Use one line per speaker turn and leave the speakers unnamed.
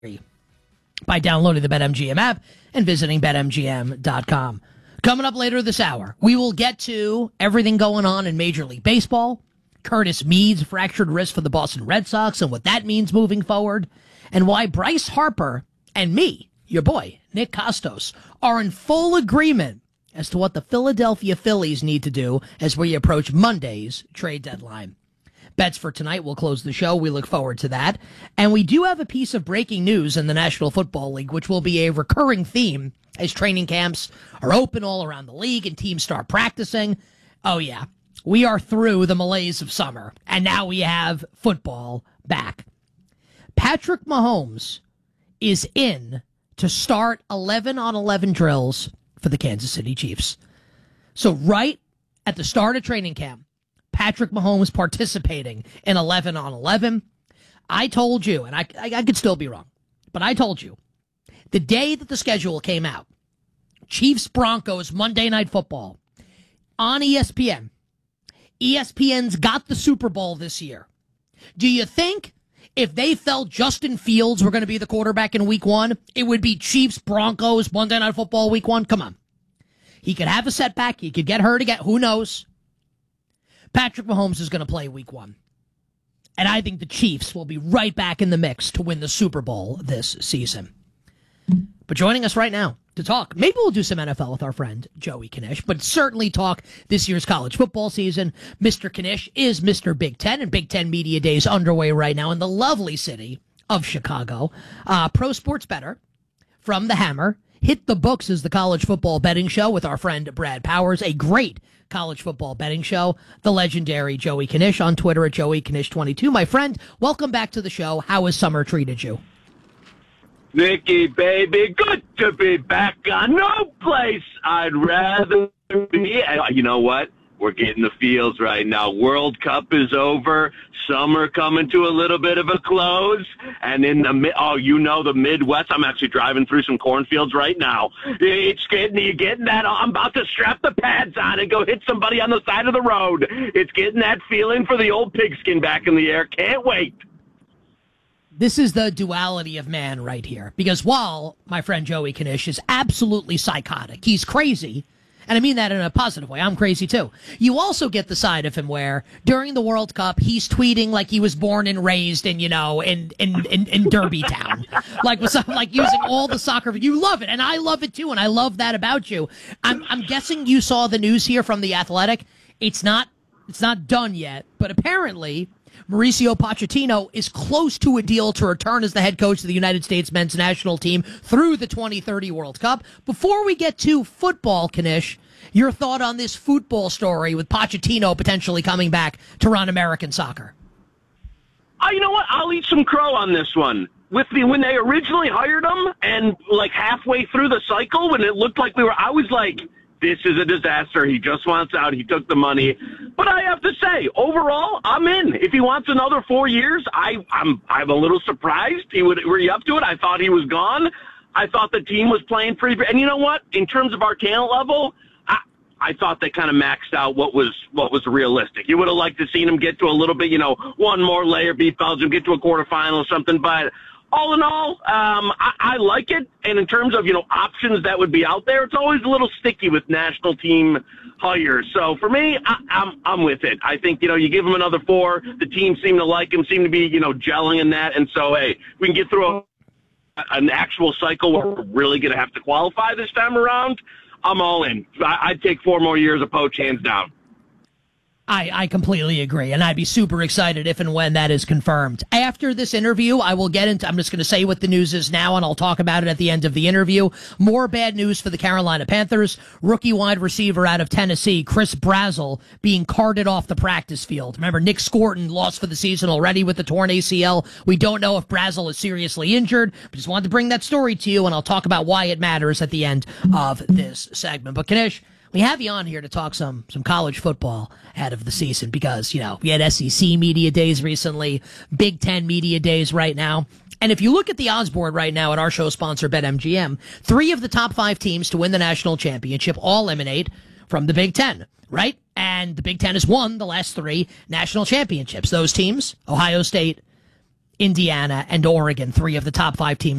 by downloading the BetMGM app and visiting BetMGM.com. Coming up later this hour, we will get to everything going on in Major League Baseball, Curtis Mead's fractured wrist for the Boston Red Sox and what that means moving forward, and why Bryce Harper and me, your boy, Nick Kostos, are in full agreement as to what the Philadelphia Phillies need to do as we approach Monday's trade deadline. Bets for tonight will close the show. We look forward to that. And we do have a piece of breaking news in the National Football League, which will be a recurring theme as training camps are open all around the league and teams start practicing. Oh, yeah. We are through the malaise of summer, and now we have football back. Patrick Mahomes is in to start 11-on-11 drills for the Kansas City Chiefs. So right at the start of training camp, Patrick Mahomes participating in 11-on-11. I told you, and I could still be wrong, but I told you, the day that the schedule came out, Chiefs-Broncos Monday Night Football on ESPN. ESPN's got the Super Bowl this year. Do you think if they felt Justin Fields were going to be the quarterback in week one, it would be Chiefs-Broncos Monday Night Football week one? Come on. He could have a setback. He could get hurt again. Who knows? Patrick Mahomes is going to play week one. And I think the Chiefs will be right back in the mix to win the Super Bowl this season. But joining us right now to talk, maybe we'll do some NFL with our friend Joey Knish, but certainly talk this year's college football season. Mr. Knish is Mr. Big Ten, and Big Ten Media Days underway right now in the lovely city of Chicago. Pro Sports Bettor from the Hammer. Hit the Books is the college football betting show with our friend Brad Powers, a great college football betting show. The legendary Joey Knish on Twitter at Joey Knish22. My friend, welcome back to the show. How has summer treated you?
Nicky, baby, good to be back on. No place I'd rather be. You know what? We're getting the feels right now. World Cup is over. Summer coming to a little bit of a close. And in the the Midwest, I'm actually driving through some cornfields right now. It's getting that. I'm about to strap the pads on and go hit somebody on the side of the road. It's getting that feeling for the old pigskin back in the air. Can't wait.
This is the duality of man right here. Because while my friend Joey Knish is absolutely psychotic, he's crazy, and I mean that in a positive way. I'm crazy too. You also get the side of him where during the World Cup, he's tweeting like he was born and raised in Derby Town. like using all the soccer. You love it, and I love it too, and I love that about you. I'm guessing you saw the news here from The Athletic. It's not done yet, but apparently Mauricio Pochettino is close to a deal to return as the head coach of the United States men's national team through the 2030 World Cup. Before we get to football, Knish, your thought on this football story with Pochettino potentially coming back to run American soccer?
You know what? I'll eat some crow on this one. When they originally hired him and like halfway through the cycle, when it looked like I was like, this is a disaster. He just wants out. He took the money. But I have to say, overall, I'm in. If he wants another 4 years, I'm a little surprised. Were you up to it? I thought he was gone. I thought the team was playing pretty. And you know what? In terms of our talent level, I thought they kind of maxed out what was realistic. You would have liked to seen him get to a little bit, one more layer, beat Belgium, get to a quarterfinal or something. But all in all, I like it. And in terms of, options that would be out there, it's always a little sticky with national team hires. So for me, I'm with it. I think, you give him another 4. The team seem to like him, seem to be, gelling in that. And so, hey, we can get through an actual cycle where we're really going to have to qualify this time around. I'm all in. I'd take 4 more years of Poach, hands down.
I completely agree, and I'd be super excited if and when that is confirmed. After this interview, I will get into, I'm just going to say what the news is now, and I'll talk about it at the end of the interview. More bad news for the Carolina Panthers. Rookie wide receiver out of Tennessee, Chris Brazzell, being carted off the practice field. Remember, Nick Scorton lost for the season already with the torn ACL. We don't know if Brazzell is seriously injured, but just wanted to bring that story to you, and I'll talk about why it matters at the end of this segment. But Knish, we have you on here to talk some college football ahead of the season because, we had SEC Media Days recently, Big Ten Media Days right now. And if you look at the odds board right now at our show sponsor, BetMGM, 3 of the top 5 teams to win the national championship all emanate from the Big Ten, right? And the Big Ten has won the last 3 national championships. Those teams, Ohio State, Indiana, and Oregon, three of the top 5 teams